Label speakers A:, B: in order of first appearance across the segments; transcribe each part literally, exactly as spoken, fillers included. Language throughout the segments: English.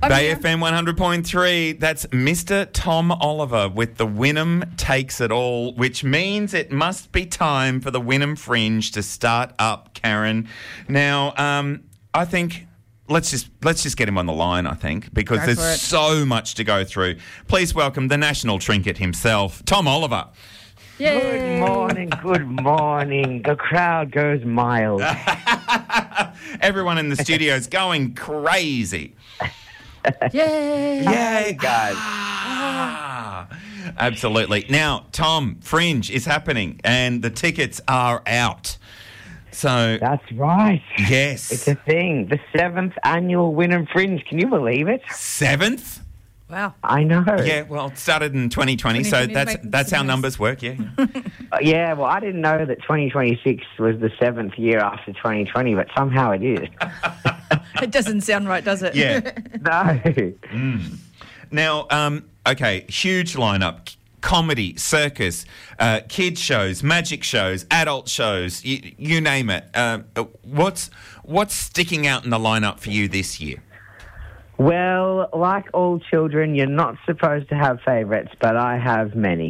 A: I'm
B: Bay
A: here.
B: F M one hundred point three. That's Mister Tom Oliver with the Wynnum Takes It All, which means it must be time for the Wynnum Fringe to start up, Karen. Now, um, I think let's just let's just get him on the line, I think, because
A: Go
B: there's
A: for it.
B: so much to go through. Please welcome the national trinket himself, Tom Oliver.
A: Yay.
C: Good morning, good morning. The crowd goes mild.
B: Everyone in the studio is going crazy.
A: Yay.
B: Yay,
C: guys.
B: Ah, absolutely. Now, Tom, Fringe is happening and the tickets are out. So,
C: That's right.
B: yes.
C: It's a thing. The seventh annual Wynnum Fringe. Can you believe it?
B: Seventh?
A: Wow.
C: I know.
B: Yeah, well, it started in twenty twenty, so
A: twenty twenty
B: that's
A: making
B: that's
A: some
B: how
A: noise.
B: numbers work, yeah.
C: Uh, yeah, well, I didn't know that twenty twenty-six was the seventh year after twenty twenty, but somehow it is.
A: It doesn't sound right, does it?
B: Yeah.
C: No.
B: Now, um, okay, huge lineup. Comedy, circus, uh, kid shows, magic shows, adult shows, you, you name it. Uh, what's what's sticking out in the lineup for you this year?
C: Well, like all children, you're not supposed to have favourites, but I have many.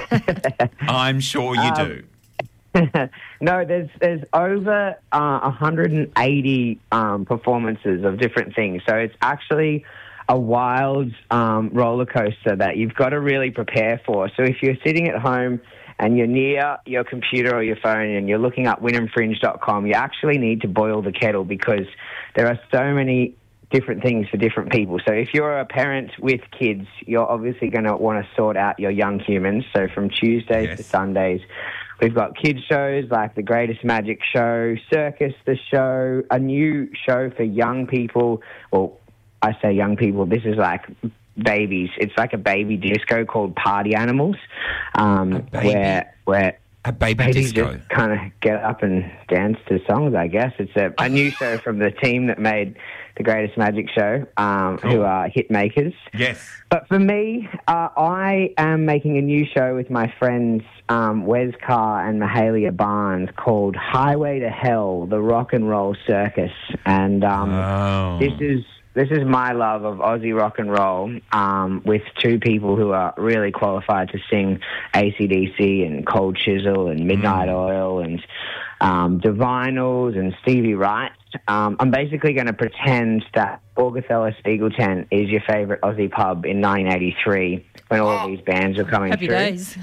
B: I'm sure you
C: Um,
B: do.
C: No, there's there's over uh, one hundred eighty um, performances of different things. So it's actually a wild um, roller coaster that you've got to really prepare for. So if you're sitting at home and you're near your computer or your phone and you're looking up wynnum fringe dot com, you actually need to boil the kettle because there are so many different things for different people. So if you're a parent with kids, you're obviously going to want to sort out your young humans. So from Tuesdays
B: Yes.
C: to Sundays, we've got kids shows like The Greatest Magic Show, Circus the Show, a new show for young people. Well, I say young people, this is like babies. It's like a baby disco called Party Animals, um,
B: A baby?
C: where where
B: A baby
C: babies
B: disco.
C: just kind of get up and dance to songs, I guess. It's a, a new show from the team that made The Greatest Magic Show, um,
B: Cool.
C: who are hit makers.
B: Yes.
C: But for me, uh, I am making a new show with my friends um, Wes Carr and Mahalia Barnes called Highway to Hell, the Rock and Roll Circus. And um,
B: Oh.
C: this is this is my love of Aussie rock and roll um, with two people who are really qualified to sing A C D C and Cold Chisel and Midnight Oil and um, Divinals and Stevie Wright. Um, I'm basically going to pretend that Augathella Spiegel Tent is your favourite Aussie pub in nineteen eighty-three when all of these bands were coming
A: Happy
C: through.
A: days.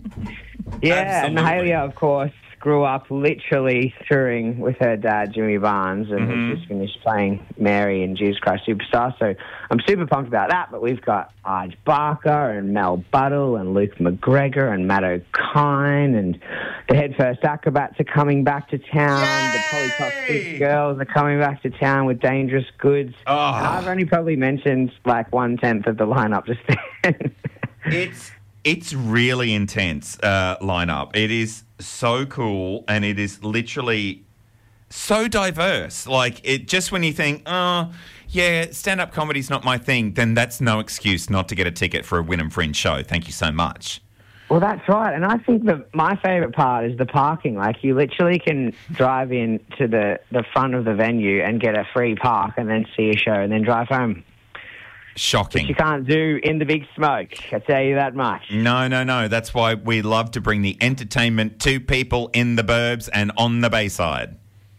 C: Yeah, and
B: Absolutely.
C: Mahalia, of course, grew up literally touring with her dad, Jimmy Barnes, and
B: Mhm.
C: has just finished playing Mary in Jesus Christ Superstar. So I'm super pumped about that. But we've got Arj Barker and Mel Buttle and Luke McGregor and Matt O'Kine and the Head First Acrobats are coming back to town. The Polytoxic Girls are coming back to town with Dangerous Goods.
B: Oh.
C: And I've only probably mentioned like one-tenth of the lineup just then.
B: It's it's really intense uh, lineup. It is so cool, and it is literally so diverse. Like it, just when you think, oh, yeah, stand-up comedy's not my thing, then that's no excuse not to get a ticket for a Wynnum Fringe show. Thank you so much.
C: Well, that's right. And I think that my favourite part is the parking. Like, you literally can drive in to the, the front of the venue and get a free park and then see a show and then drive home.
B: Shocking.
C: You can't do in the big smoke, I tell you that much.
B: No, no, no. That's why we love to bring the entertainment to people in the burbs and on the Bayside.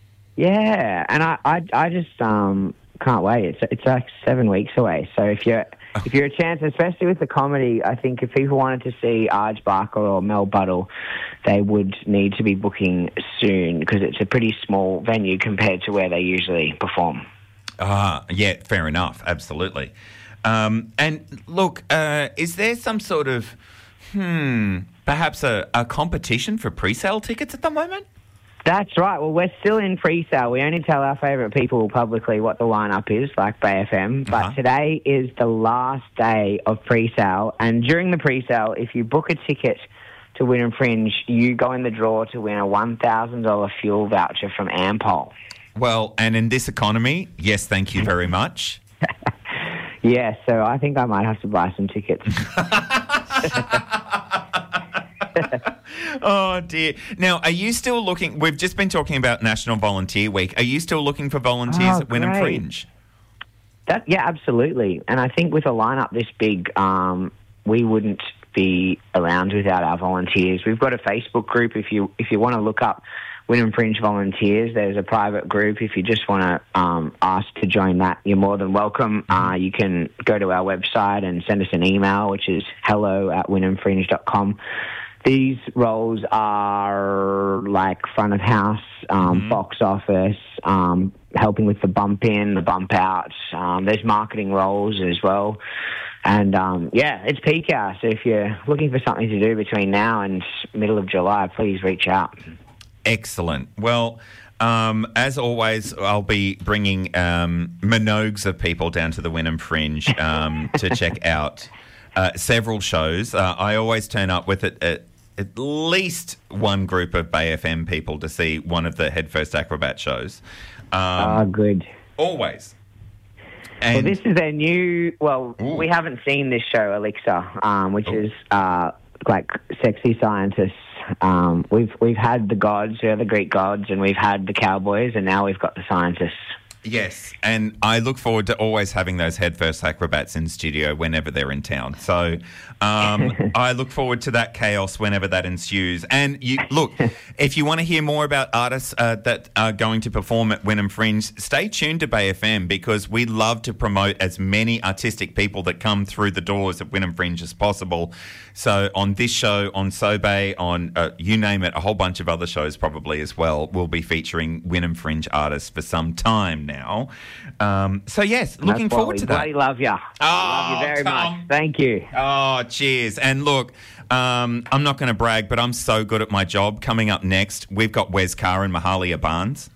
C: Yeah, and I, I, I just um, can't wait. It's it's like seven weeks away. So if you're if you're a chance, especially with the comedy, I think if people wanted to see Arj Barker or Mel Buttle, they would need to be booking soon because it's a pretty small venue compared to where they usually perform.
B: Ah, yeah, fair enough. Absolutely. Um, and look, uh, is there some sort of, hmm, perhaps a, a competition for pre-sale tickets at the moment?
C: That's right. Well, we're still in pre-sale. We only tell our favourite people publicly what the lineup is, like Bay F M. But
B: Uh-huh.
C: today is the last day of pre-sale. And during the pre-sale, if you book a ticket to Wynnum Fringe, you go in the draw to win a one thousand dollars fuel voucher from Ampol.
B: Well, and in this economy, yes, thank you very much.
C: Yeah, so I think I might have to buy some tickets.
B: Oh, dear. Now, are you still looking... We've just been talking about National Volunteer Week. Are you still looking for volunteers
C: Oh,
B: at Wynnum
C: great.
B: Fringe?
C: That, yeah, absolutely. And I think with a lineup this big, um, we wouldn't be around without our volunteers. We've got a Facebook group. If you if you want to look up Wynnum Fringe volunteers, there's a private group. If you just want to um, ask to join that, you're more than welcome. Uh, you can go to our website and send us an email, which is hello at wynnum fringe dot com. These roles are like front of house, um, mm-hmm. box office, um, helping with the bump in, the bump out. Um, there's marketing roles as well. And, um, yeah, it's peak hour. So if you're looking for something to do between now and middle of July, please reach out.
B: Excellent. Well, um, as always, I'll be bringing um, Minogues of people down to the Wynnum Fringe um, to check out uh, several shows. Uh, I always turn up with it at at least one group of Bay F M people to see one of the Head First Acrobat shows. Um,
C: oh, good.
B: Always. And
C: well, this is their new... Well,
B: Ooh.
C: we haven't seen this show, Elixir, um, which Ooh. is uh, like sexy scientists. Um, we've we've had the gods, they're the Greek gods, and we've had the cowboys, and now we've got the scientists.
B: Yes, and I look forward to always having those Head First Acrobats in studio whenever they're in town. So um, I look forward to that chaos whenever that ensues. And you look, if you want to hear more about artists uh, that are going to perform at Wynnum Fringe, stay tuned to Bay F M, because we love to promote as many artistic people that come through the doors at Wynnum Fringe as possible. So on this show, on So Bay, on uh, you name it, a whole bunch of other shows probably as well, we'll be featuring Wynnum Fringe artists for some time now. Um, so, yes, looking
C: That's
B: forward to that.
C: We love you.
B: Oh,
C: love you very
B: Tom.
C: much. Thank you.
B: Oh, cheers. And look, um, I'm not going to brag, but I'm so good at my job. Coming up next, we've got Wes Carr and Mahalia Barnes.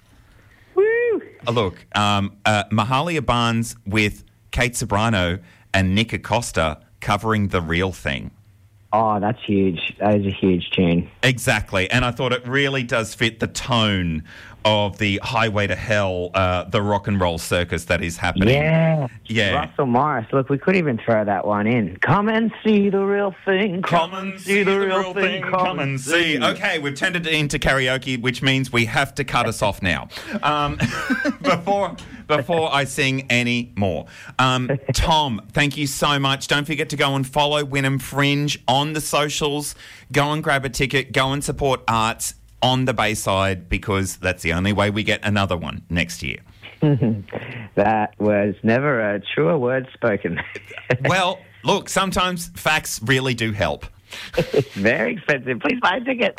C: Woo!
B: Uh, look, um, uh, Mahalia Barnes with Kate Ceberano and Nick Acosta covering The Real Thing.
C: Oh, that's huge. That is a huge tune.
B: Exactly. And I thought it really does fit the tone of the Highway to Hell, uh, the rock and roll circus that is happening.
C: Yeah.
B: Yeah.
C: Russell Morris. Look, we could even throw that one in. Come and see the real thing.
B: Come, come and see the real thing. Come, come and see. see. Okay, we've turned it into karaoke, which means we have to cut us off now. Um, before... Before I sing any more. Um, Tom, thank you so much. Don't forget to go and follow Wynnum Fringe on the socials. Go and grab a ticket. Go and support arts on the Bayside, because that's the only way we get another one next year.
C: That was never a truer word spoken.
B: Well, look, sometimes facts really do help.
C: It's very expensive. Please buy a ticket.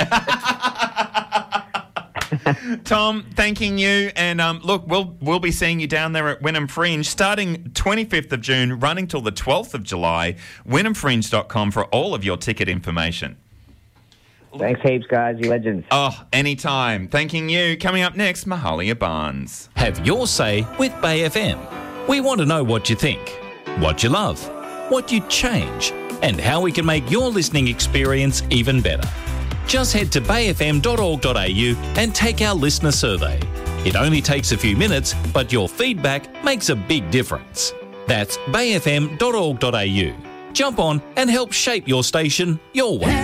B: Tom, thanking you, and um, look, we'll we'll be seeing you down there at Wynnum Fringe starting twenty-fifth of June, running till the twelfth of July. wynnum fringe dot com for all of your ticket information.
C: Thanks heaps, guys. You legends.
B: Oh, anytime. Thanking you. Coming up next, Mahalia Barnes.
D: Have your say with Bay F M. We want to know what you think, what you love, what you'd change, and how we can make your listening experience even better. Just head to bay f m dot org dot a u and take our listener survey. It only takes a few minutes, but your feedback makes a big difference. That's bay f m dot org dot a u. Jump on and help shape your station your way.